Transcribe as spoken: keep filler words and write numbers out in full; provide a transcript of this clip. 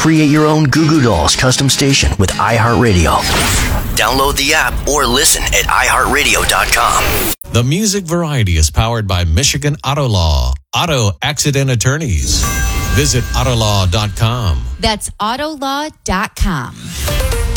Create your own Goo Goo Dolls custom station with iHeartRadio. Download the app or listen at i heart radio dot com. The Music Variety is powered by Michigan Auto Law, auto accident attorneys. Visit auto law dot com. That's auto law dot com.